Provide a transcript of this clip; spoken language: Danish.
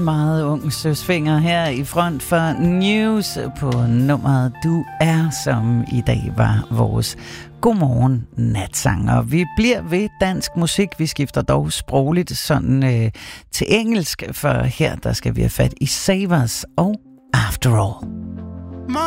meget ung søsfinger her i front for News på nummeret Du Er, som i dag var vores godmorgen natsanger. Vi bliver ved dansk musik. Vi skifter dog sprogligt sådan til engelsk, for her der skal vi have fat i Savers og After All.